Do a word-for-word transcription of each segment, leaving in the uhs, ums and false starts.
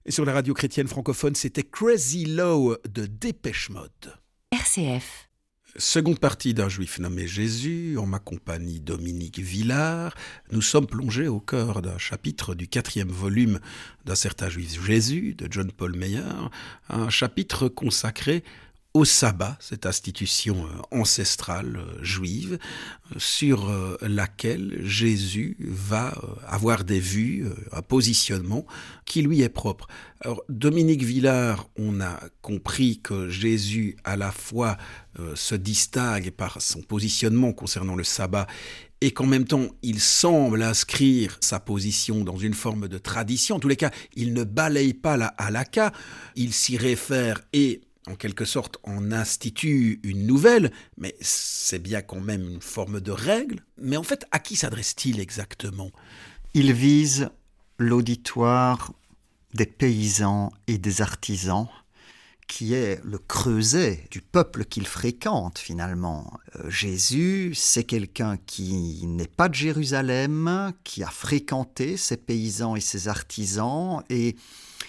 Et sur la radio chrétienne francophone, c'était Crazy Low de Dépêche Mode. R C F. Seconde partie d'un juif nommé Jésus, en ma compagnie Dominique Villard. Nous sommes plongés au cœur d'un chapitre du quatrième volume d'un certain juif Jésus, de John Paul Meyer, un chapitre consacré au sabbat, cette institution ancestrale juive, sur laquelle Jésus va avoir des vues, un positionnement qui lui est propre. Alors, Dominique Villard, on a compris que Jésus, à la fois, euh, se distingue par son positionnement concernant le sabbat et qu'en même temps, il semble inscrire sa position dans une forme de tradition. En tous les cas, il ne balaye pas la halakha, il s'y réfère et en quelque sorte, on institue une nouvelle, mais c'est bien quand même une forme de règle. Mais en fait, à qui s'adresse-t-il exactement ? Il vise l'auditoire des paysans et des artisans, qui est le creuset du peuple qu'il fréquente finalement. Euh, Jésus, c'est quelqu'un qui n'est pas de Jérusalem, qui a fréquenté ces paysans et ces artisans, et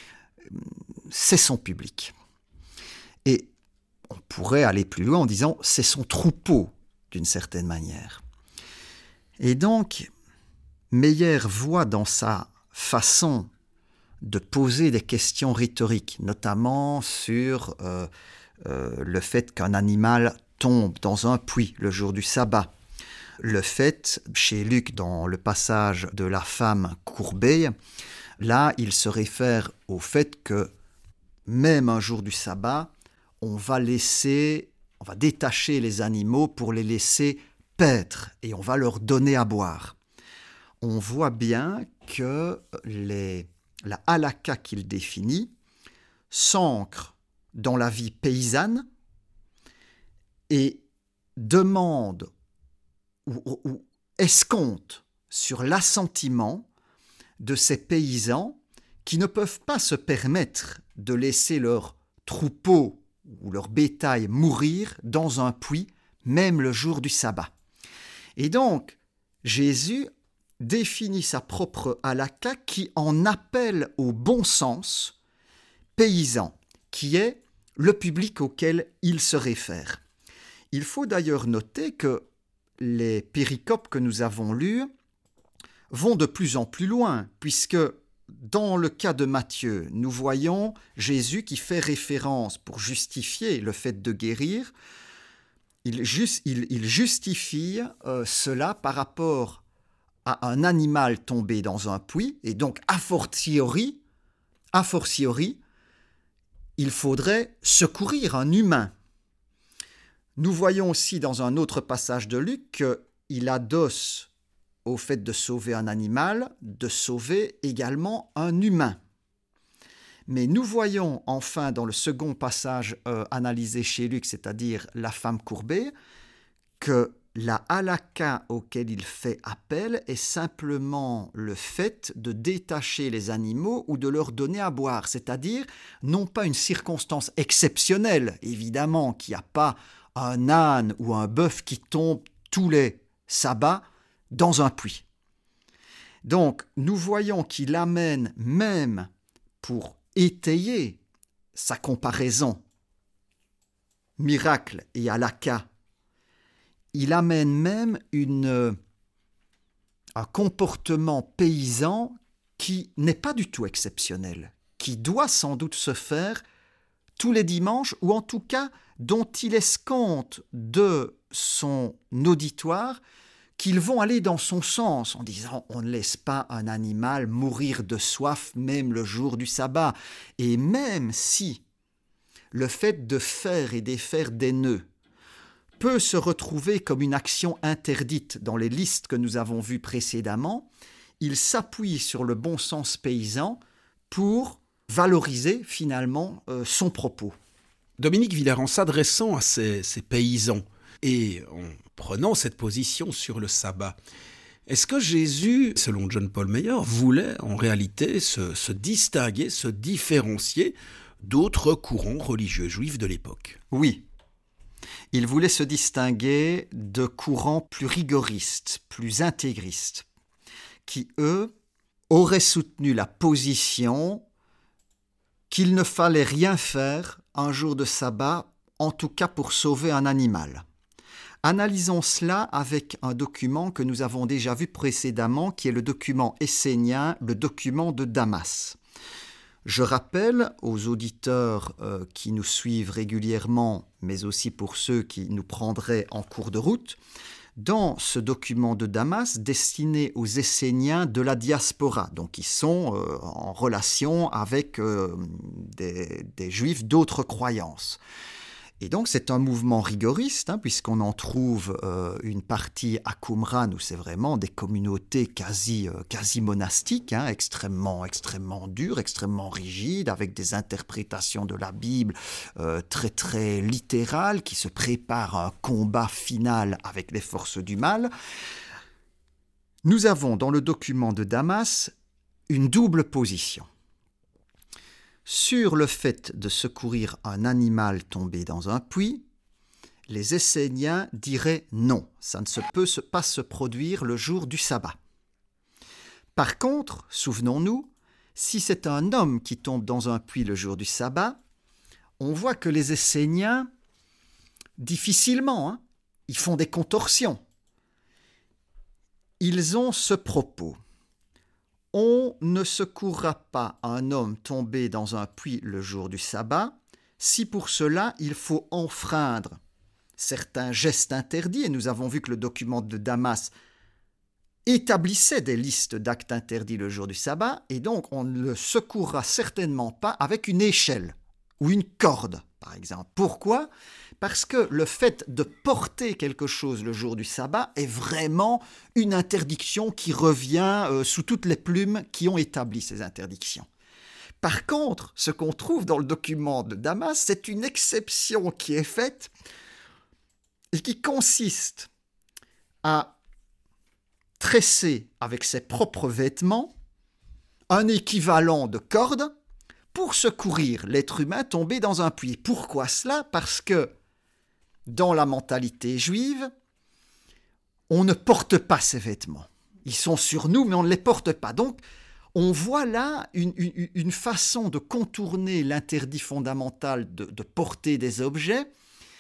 c'est son public. Et on pourrait aller plus loin en disant c'est son troupeau d'une certaine manière. Et donc, Meyer voit dans sa façon de poser des questions rhétoriques, notamment sur euh, euh, le fait qu'un animal tombe dans un puits le jour du sabbat. Le fait, chez Luc, dans le passage de la femme courbée, là, il se réfère au fait que même un jour du sabbat, on va laisser, on va détacher les animaux pour les laisser paître et on va leur donner à boire. On voit bien que les, la halakha qu'il définit s'ancre dans la vie paysanne et demande ou, ou, ou escompte sur l'assentiment de ces paysans qui ne peuvent pas se permettre de laisser leur troupeau ou leur bétail mourir dans un puits, même le jour du sabbat. Et donc, Jésus définit sa propre halakha qui en appelle au bon sens paysan, qui est le public auquel il se réfère. Il faut d'ailleurs noter que les péricopes que nous avons lues vont de plus en plus loin, puisque dans le cas de Matthieu, nous voyons Jésus qui fait référence, pour justifier le fait de guérir, il, just, il, il justifie euh, cela par rapport à un animal tombé dans un puits, et donc a fortiori, a fortiori, il faudrait secourir un humain. Nous voyons aussi dans un autre passage de Luc qu'il adosse au fait de sauver un animal, de sauver également un humain. Mais nous voyons enfin dans le second passage euh, analysé chez Luc, c'est-à-dire la femme courbée, que la halakha auquel il fait appel est simplement le fait de détacher les animaux ou de leur donner à boire, c'est-à-dire non pas une circonstance exceptionnelle, évidemment, qu'il n'y a pas un âne ou un bœuf qui tombe tous les sabbats dans un puits. Donc, nous voyons qu'il amène même, pour étayer sa comparaison miracle et halakha, il amène même une, un comportement paysan qui n'est pas du tout exceptionnel, qui doit sans doute se faire tous les dimanches, ou en tout cas dont il escompte de son auditoire qu'ils vont aller dans son sens, en disant on ne laisse pas un animal mourir de soif même le jour du sabbat. Et même si le fait de faire et défaire des nœuds peut se retrouver comme une action interdite dans les listes que nous avons vues précédemment, il s'appuie sur le bon sens paysan pour valoriser finalement euh, son propos. Dominique Villard, en s'adressant à ces, ces paysans et en prenant cette position sur le sabbat, est-ce que Jésus, selon John Paul Meyer, voulait en réalité se, se distinguer, se différencier d'autres courants religieux juifs de l'époque ? Oui. Il voulait se distinguer de courants plus rigoristes, plus intégristes, qui, eux, auraient soutenu la position qu'il ne fallait rien faire un jour de sabbat, en tout cas pour sauver un animal. Analysons cela avec un document que nous avons déjà vu précédemment, qui est le document essénien, le document de Damas. Je rappelle aux auditeurs euh, qui nous suivent régulièrement, mais aussi pour ceux qui nous prendraient en cours de route, dans ce document de Damas destiné aux Esséniens de la diaspora, donc qui sont euh, en relation avec euh, des, des Juifs d'autres croyances. Et donc c'est un mouvement rigoriste, hein, puisqu'on en trouve euh, une partie à Qumran où c'est vraiment des communautés quasi, euh, quasi monastiques, hein, extrêmement, extrêmement dures, extrêmement rigides, avec des interprétations de la Bible euh, très très littérales, qui se préparent à un combat final avec les forces du mal. Nous avons dans le document de Damas une double position. Sur le fait de secourir un animal tombé dans un puits, les Esséniens diraient non, ça ne se peut pas se produire le jour du sabbat. Par contre, souvenons-nous, si c'est un homme qui tombe dans un puits le jour du sabbat, on voit que les Esséniens, difficilement, hein, ils font des contorsions. Ils ont ce propos. On ne secourra pas un homme tombé dans un puits le jour du sabbat, si pour cela il faut enfreindre certains gestes interdits, et nous avons vu que le document de Damas établissait des listes d'actes interdits le jour du sabbat, et donc on ne le secourra certainement pas avec une échelle ou une corde, par exemple. Pourquoi ? Parce que le fait de porter quelque chose le jour du sabbat est vraiment une interdiction qui revient euh, sous toutes les plumes qui ont établi ces interdictions. Par contre, ce qu'on trouve dans le document de Damas, c'est une exception qui est faite et qui consiste à tresser avec ses propres vêtements un équivalent de corde pour secourir l'être humain tombé dans un puits. Pourquoi cela ? Parce que dans la mentalité juive, on ne porte pas ces vêtements. Ils sont sur nous, mais on ne les porte pas. Donc, on voit là une, une, une façon de contourner l'interdit fondamental de, de porter des objets,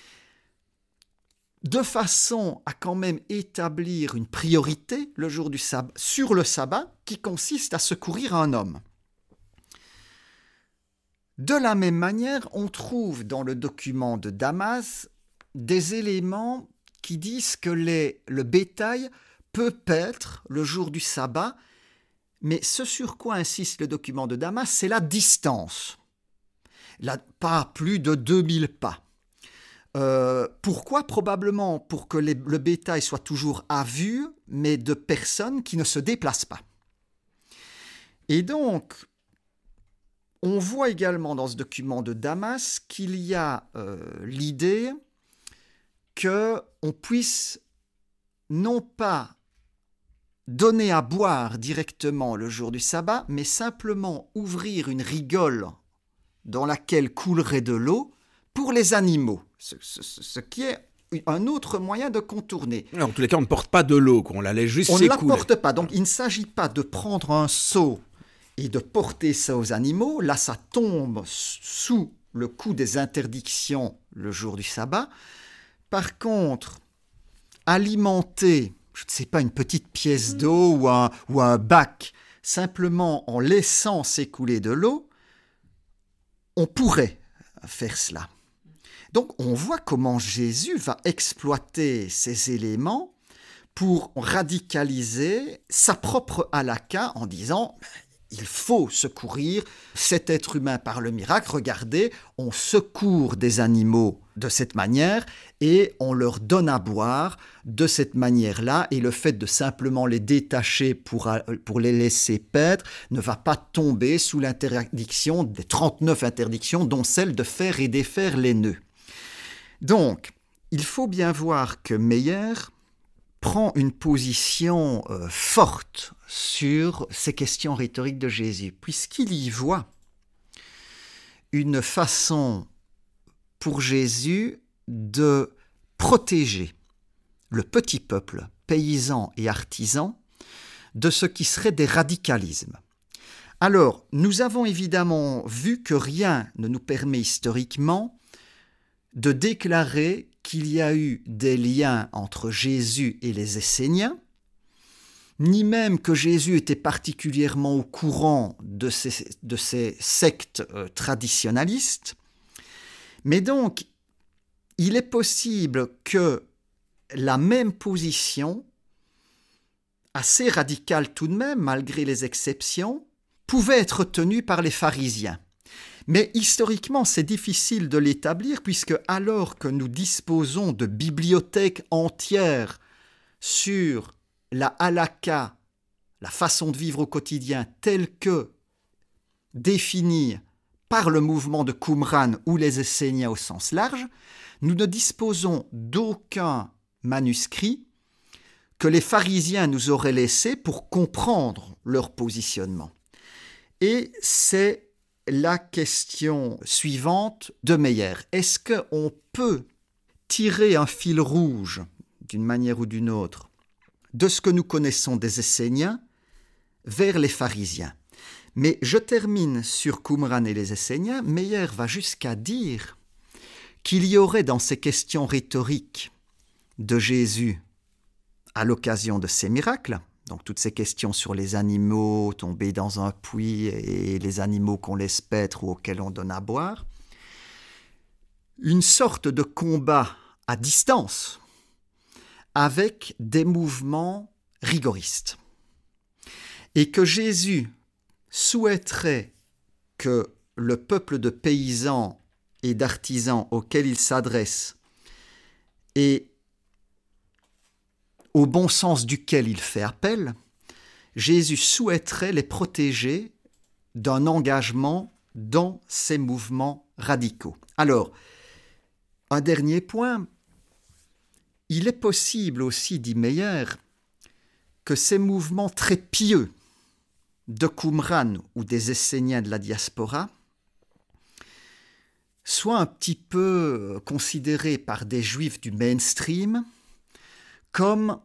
de façon à quand même établir une priorité le jour du sabbat, sur le sabbat, qui consiste à secourir un homme. De la même manière, on trouve dans le document de Damas des éléments qui disent que les, le bétail peut paître le jour du sabbat, mais ce sur quoi insiste le document de Damas, c'est la distance. Là, pas plus de deux mille pas. Euh, pourquoi ? Probablement pour que les, le bétail soit toujours à vue, mais de personnes qui ne se déplacent pas. Et donc, on voit également dans ce document de Damas qu'il y a euh, l'idée qu'on puisse non pas donner à boire directement le jour du sabbat, mais simplement ouvrir une rigole dans laquelle coulerait de l'eau pour les animaux, ce, ce, ce qui est un autre moyen de contourner. En tous les cas, on ne porte pas de l'eau, on la laisse juste on s'écouler. On ne la porte pas, donc il ne s'agit pas de prendre un seau et de porter ça aux animaux. Là, ça tombe sous le coup des interdictions le jour du sabbat. Par contre, alimenter, je ne sais pas, une petite pièce d'eau ou un, ou un bac, simplement en laissant s'écouler de l'eau, on pourrait faire cela. Donc, on voit comment Jésus va exploiter ces éléments pour radicaliser sa propre halakha en disant « il faut secourir cet être humain par le miracle. Regardez, on secourt des animaux de cette manière et on leur donne à boire de cette manière-là. Et le fait de simplement les détacher pour, pour les laisser paître ne va pas tomber sous l'interdiction des trente-neuf interdictions, dont celle de faire et défaire les nœuds. » Donc, il faut bien voir que Meyer prend une position euh, forte sur ces questions rhétoriques de Jésus, puisqu'il y voit une façon pour Jésus de protéger le petit peuple, paysans et artisans, de ce qui serait des radicalismes. Alors, nous avons évidemment vu que rien ne nous permet historiquement de déclarer qu'il y a eu des liens entre Jésus et les Esséniens, ni même que Jésus était particulièrement au courant de ces, de ces sectes euh, traditionnalistes. Mais donc, il est possible que la même position, assez radicale tout de même, malgré les exceptions, pouvait être tenue par les pharisiens. Mais historiquement, c'est difficile de l'établir, puisque alors que nous disposons de bibliothèques entières sur la halakha, la façon de vivre au quotidien, telle que définie par le mouvement de Qumran ou les Esséniens au sens large, nous ne disposons d'aucun manuscrit que les pharisiens nous auraient laissé pour comprendre leur positionnement. Et c'est la question suivante de Meyer. Est-ce qu'on peut tirer un fil rouge, d'une manière ou d'une autre, de ce que nous connaissons des Esséniens vers les pharisiens? Mais je termine sur Qumran et les Esséniens. Meyer va jusqu'à dire qu'il y aurait dans ces questions rhétoriques de Jésus à l'occasion de ces miracles, donc toutes ces questions sur les animaux tombés dans un puits et les animaux qu'on laisse paître ou auxquels on donne à boire, une sorte de combat à distance avec des mouvements rigoristes. Et que Jésus souhaiterait que le peuple de paysans et d'artisans auquel il s'adresse et au bon sens duquel il fait appel, Jésus souhaiterait les protéger d'un engagement dans ces mouvements radicaux. Alors, un dernier point, il est possible aussi, dit Meyer, que ces mouvements très pieux de Qumran ou des Esséniens de la diaspora soient un petit peu considérés par des Juifs du mainstream comme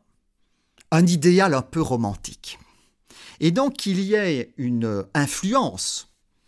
un idéal un peu romantique. Et donc qu'il y ait une influence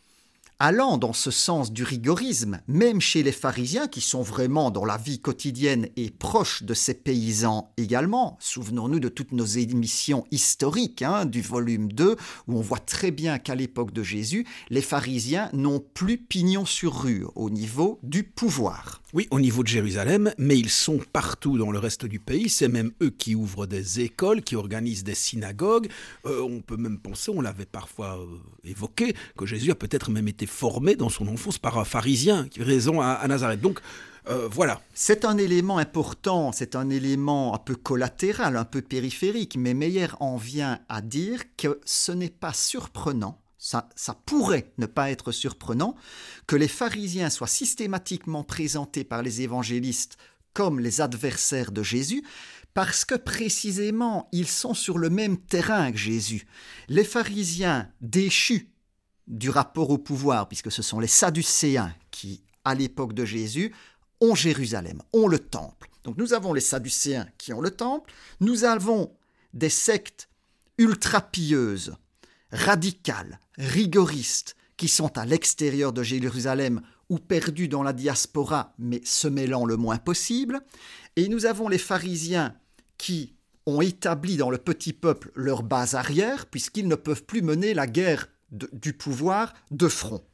allant dans ce sens du rigorisme, même chez les pharisiens qui sont vraiment dans la vie quotidienne et proches de ces paysans également. Souvenons-nous de toutes nos émissions historiques hein, du volume deux, où on voit très bien qu'à l'époque de Jésus, les pharisiens n'ont plus pignon sur rue au niveau du pouvoir. Oui, au niveau de Jérusalem, mais ils sont partout dans le reste du pays. C'est même eux qui ouvrent des écoles, qui organisent des synagogues. Euh, on peut même penser, on l'avait parfois euh, évoqué, que Jésus a peut-être même été formé dans son enfance par un pharisien qui avait raison à, à Nazareth. Donc, euh, voilà. C'est un élément important, c'est un élément un peu collatéral, un peu périphérique, mais Meyer en vient à dire que ce n'est pas surprenant. Ça, ça pourrait ne pas être surprenant que les pharisiens soient systématiquement présentés par les évangélistes comme les adversaires de Jésus, parce que précisément, ils sont sur le même terrain que Jésus. Les pharisiens déchus du rapport au pouvoir, puisque ce sont les Sadducéens qui, à l'époque de Jésus, ont Jérusalem, ont le temple. Donc nous avons les Sadducéens qui ont le temple, nous avons des sectes ultra-pieuses, radicales, rigoristes, qui sont à l'extérieur de Jérusalem ou perdus dans la diaspora, mais se mêlant le moins possible. Et nous avons les pharisiens qui ont établi dans le petit peuple leur base arrière, puisqu'ils ne peuvent plus mener la guerre de, du pouvoir de front.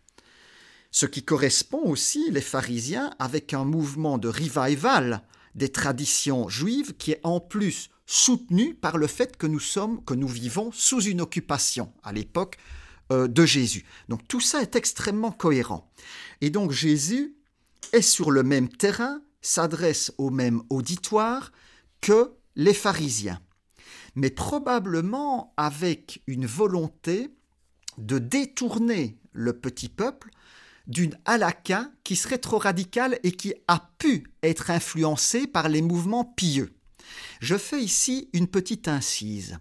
Ce qui correspond aussi, les pharisiens, avec un mouvement de revival des traditions juives qui est en plus soutenu par le fait que nous sommes, que nous vivons sous une occupation à l'époque euh, de Jésus. Donc tout ça est extrêmement cohérent. Et donc Jésus est sur le même terrain, s'adresse au même auditoire que les pharisiens, mais probablement avec une volonté de détourner le petit peuple d'une halakha qui serait trop radicale et qui a pu être influencée par les mouvements pieux. Je fais ici une petite incise.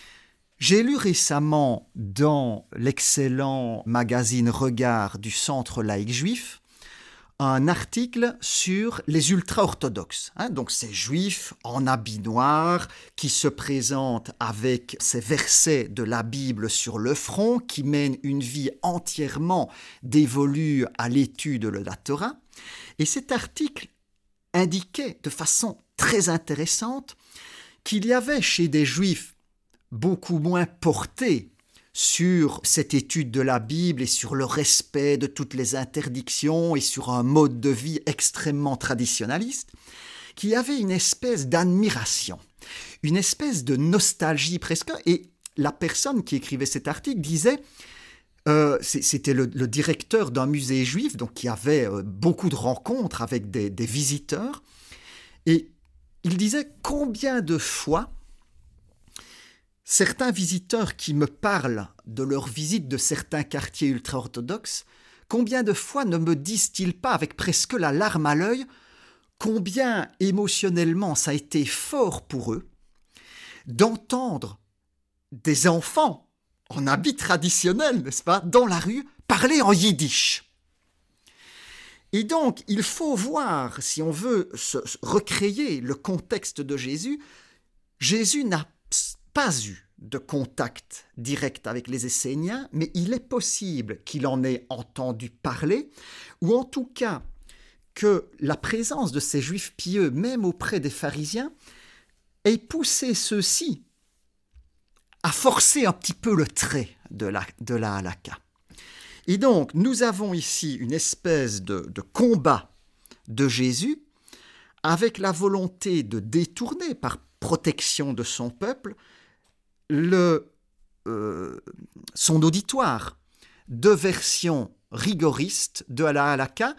J'ai lu récemment dans l'excellent magazine Regard du Centre laïque juif un article sur les ultra-orthodoxes. Hein, donc ces juifs en habit noir qui se présentent avec ces versets de la Bible sur le front, qui mènent une vie entièrement dévolue à l'étude de la Torah. Et cet article indiquait de façon très intéressante qu'il y avait chez des juifs beaucoup moins portés sur cette étude de la Bible et sur le respect de toutes les interdictions et sur un mode de vie extrêmement traditionnaliste, qu'il y avait une espèce d'admiration, une espèce de nostalgie presque. Et la personne qui écrivait cet article disait, euh, c'était le, le directeur d'un musée juif, donc qui avait euh, beaucoup de rencontres avec des, des visiteurs, et il disait combien de fois certains visiteurs qui me parlent de leur visite de certains quartiers ultra-orthodoxes, combien de fois ne me disent-ils pas, avec presque la larme à l'œil, combien émotionnellement ça a été fort pour eux d'entendre des enfants en habit traditionnel, n'est-ce pas, dans la rue, parler en yiddish. Et donc, il faut voir, si on veut se, recréer le contexte de Jésus, Jésus n'a pas eu de contact direct avec les Esséniens, mais il est possible qu'il en ait entendu parler, ou en tout cas que la présence de ces Juifs pieux, même auprès des pharisiens, ait poussé ceux-ci à forcer un petit peu le trait de la, de la halakha. Et donc, nous avons ici une espèce de, de combat de Jésus avec la volonté de détourner, par protection de son peuple, le, euh, son auditoire de versions rigoristes de la halakha,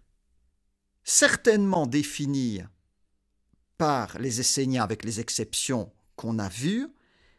certainement définies par les Esséniens avec les exceptions qu'on a vues,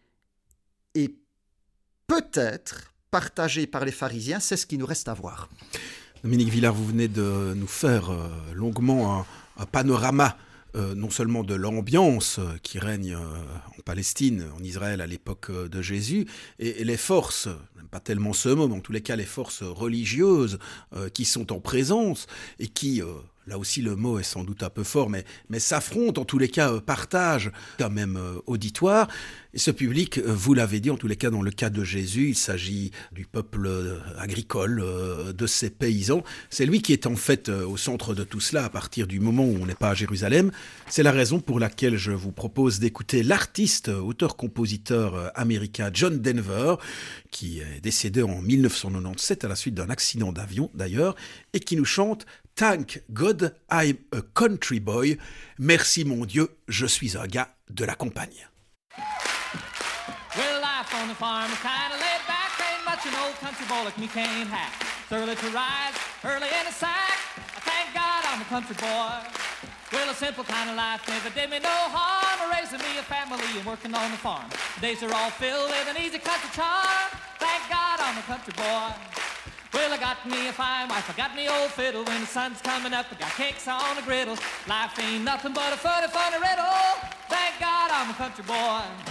et peut-être partagées par les pharisiens, c'est ce qui nous reste à voir. Dominique Villard, vous venez de nous faire euh, longuement un, un panorama Euh, non seulement de l'ambiance euh, qui règne euh, en Palestine, en Israël à l'époque euh, de Jésus, et, et les forces, n'aime pas tellement ce mot, mais en tous les cas les forces religieuses euh, qui sont en présence et qui, euh, là aussi le mot est sans doute un peu fort, mais, mais s'affrontent, en tous les cas euh, partagent un même euh, auditoire. Et ce public, euh, vous l'avez dit, en tous les cas dans le cas de Jésus, il s'agit du peuple euh, agricole, euh, de ces paysans. C'est lui qui est en fait euh, au centre de tout cela à partir du moment où on n'est pas à Jérusalem. C'est la raison pour laquelle je vous propose d'écouter l'artiste, auteur-compositeur américain John Denver, qui est décédé en dix-neuf cent quatre-vingt-dix-sept à la suite d'un accident d'avion d'ailleurs, et qui nous chante « Thank God I'm a country boy ». Merci mon Dieu, je suis un gars de la campagne. Well, life on the farm is kind of laid back. Ain't much an old country boy like me can't hack. It's early to rise, early in the sack. I thank God I'm a country boy. Well, a simple kind of life never did me no harm. Raising me a family and working on the farm. The days are all filled with an easy country charm. Thank God I'm a country boy. Well, I got me a fine wife, I got me old fiddle. When the sun's coming up, I got cakes on the griddle. Life ain't nothing but a funny, funny riddle. Thank God I'm a country boy.